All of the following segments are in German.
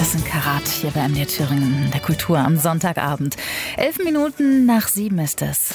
Das sind Karat hier bei MDR Thüringen, der Kultur am Sonntagabend. 11 Minuten nach 7 ist es.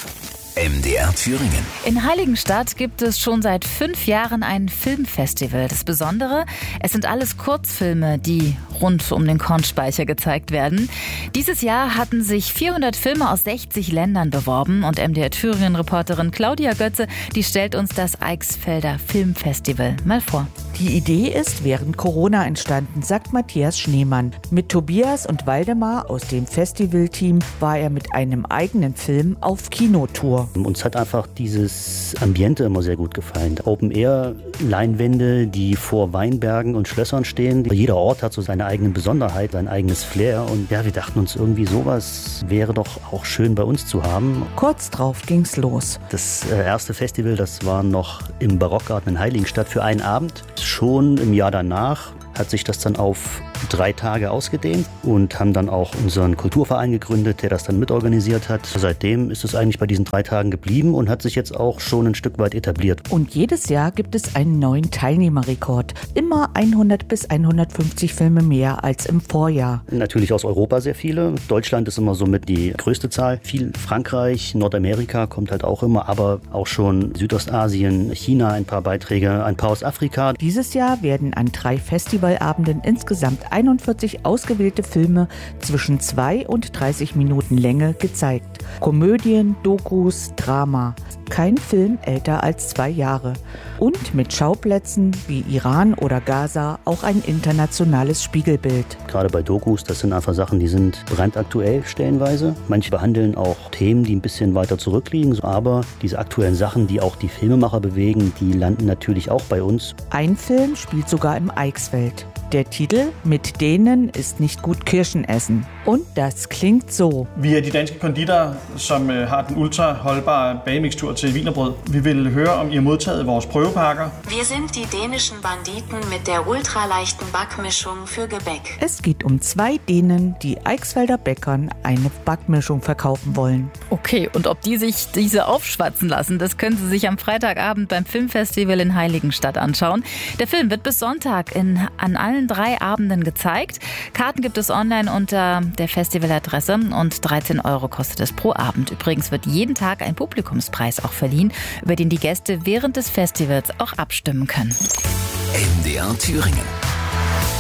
MDR Thüringen. In Heiligenstadt gibt es schon seit 5 Jahren ein Filmfestival. Das Besondere, es sind alles Kurzfilme, die rund um den Kornspeicher gezeigt werden. Dieses Jahr hatten sich 400 Filme aus 60 Ländern beworben und MDR Thüringen-Reporterin Claudia Götze, die stellt uns das Eichsfelder Filmfestival mal vor. Die Idee ist während Corona entstanden, sagt Matthias Schneemann. Mit Tobias und Waldemar aus dem Festivalteam war er mit einem eigenen Film auf Kinotour. Uns hat einfach dieses Ambiente immer sehr gut gefallen. Open-Air-Leinwände, die vor Weinbergen und Schlössern stehen. Jeder Ort hat so seine eigene Besonderheit, sein eigenes Flair. Und ja, wir dachten uns irgendwie, sowas wäre doch auch schön bei uns zu haben. Kurz drauf ging's los. Das erste Festival, das war noch im Barockgarten in Heiligenstadt für einen Abend. Schon im Jahr danach hat sich das dann auf 3 Tage ausgedehnt und haben dann auch unseren Kulturverein gegründet, der das dann mitorganisiert hat. Seitdem ist es eigentlich bei diesen 3 Tagen geblieben und hat sich jetzt auch schon ein Stück weit etabliert. Und jedes Jahr gibt es einen neuen Teilnehmerrekord. Immer 100 bis 150 Filme mehr als im Vorjahr. Natürlich aus Europa sehr viele. Deutschland ist immer somit die größte Zahl. Viel Frankreich, Nordamerika kommt halt auch immer, aber auch schon Südostasien, China ein paar Beiträge, ein paar aus Afrika. Dieses Jahr werden an 3 Festivalabenden insgesamt 41 ausgewählte Filme zwischen 2 und 30 Minuten Länge gezeigt. Komödien, Dokus, Drama. Kein Film älter als 2 Jahre. Und mit Schauplätzen wie Iran oder Gaza auch ein internationales Spiegelbild. Gerade bei Dokus, das sind einfach Sachen, die sind brandaktuell stellenweise. Manche behandeln auch Themen, die ein bisschen weiter zurückliegen. Aber diese aktuellen Sachen, die auch die Filmemacher bewegen, die landen natürlich auch bei uns. Ein Film spielt sogar im Eichsfeld. Der Titel Mit denen ist nicht gut Kirschen essen. Und das klingt so. Vi er de danske konditorer, som har den ultra-holdbare bagemixtur til wienerbrød. Vi vil høre, om I har modtaget vores prøvepakker. Wir sind die dänischen Banditen mit der ultraleichten Backmischung für Gebäck. Es geht um 2 Dänen, die Eichsfelder Bäckern eine Backmischung verkaufen wollen. Okay, und ob die sich diese aufschwatzen lassen, das können Sie sich am Freitagabend beim Filmfestival in Heiligenstadt anschauen. Der Film wird bis Sonntag an allen 3 Abenden gezeigt. Karten gibt es online unter der Festivaladresse und 13 € kostet es pro Abend. Übrigens wird jeden Tag ein Publikumspreis auch verliehen, über den die Gäste während des Festivals auch abstimmen können. MDR Thüringen.